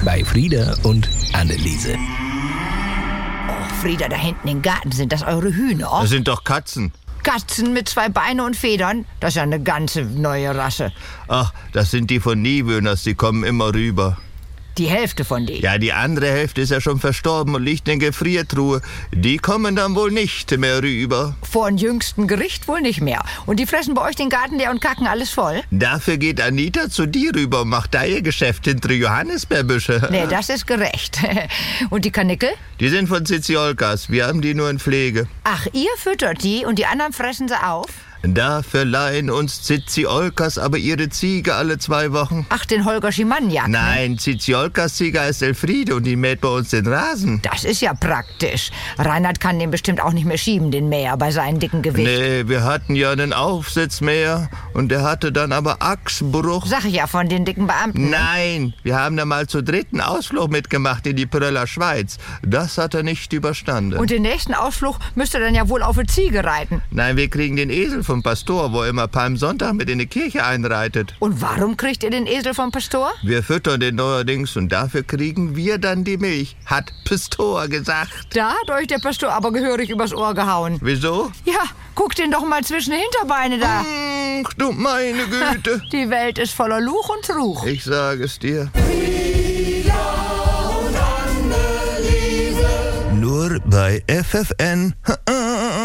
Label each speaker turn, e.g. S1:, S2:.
S1: bei Frieda und Anneliese.
S2: Oh, Frieda, da hinten im Garten, sind das eure Hühner?
S3: Das sind doch Katzen.
S2: Katzen mit 2 Beine und Federn? Das ist ja eine ganze neue Rasse.
S3: Ach, das sind die von Niewöhners, die kommen immer rüber.
S2: Die Hälfte von denen?
S3: Ja, die andere Hälfte ist ja schon verstorben und liegt in der Gefriertruhe. Die kommen dann wohl nicht mehr rüber.
S2: Vor dem jüngsten Gericht wohl nicht mehr. Und die fressen bei euch den Garten leer und kacken alles voll?
S3: Dafür geht Anita zu dir rüber und macht da ihr Geschäft hinter Johannisbeerbüsche.
S2: Nee, das ist gerecht. Und die Karnickel?
S3: Die sind von Ziziolkas. Wir haben die nur in Pflege.
S2: Ach, ihr füttert die und die anderen fressen sie auf?
S3: Dafür leihen uns Ziziolkas aber ihre Ziege alle 2 Wochen.
S2: Ach, den Holger Schimaniak.
S3: Nein, Ziziolkas Ziege heißt Elfriede und die mäht bei uns den Rasen.
S2: Das ist ja praktisch. Reinhard kann den bestimmt auch nicht mehr schieben, den Mäher, bei seinem dicken Gewicht.
S3: Nee, wir hatten ja einen Aufsitzmäher und der hatte dann aber Achsbruch.
S2: Sag ich ja von den dicken Beamten.
S3: Nein, wir haben da mal zu 3. Ausflug mitgemacht in die Pröller Schweiz. Das hat er nicht überstanden.
S2: Und den nächsten Ausflug müsst ihr dann ja wohl auf eine Ziege reiten.
S3: Nein, wir kriegen den Esel vom Pastor, wo er immer Palmsonntag mit in die Kirche einreitet.
S2: Und warum kriegt ihr den Esel vom Pastor?
S3: Wir füttern den neuerdings und dafür kriegen wir dann die Milch, hat Pastor gesagt.
S2: Da hat euch der Pastor aber gehörig übers Ohr gehauen.
S3: Wieso?
S2: Ja, guckt den doch mal zwischen die Hinterbeine da.
S3: Ach, du meine Güte.
S2: Die Welt ist voller Luch und Truch.
S3: Ich sage es dir.
S1: Nur bei FFN.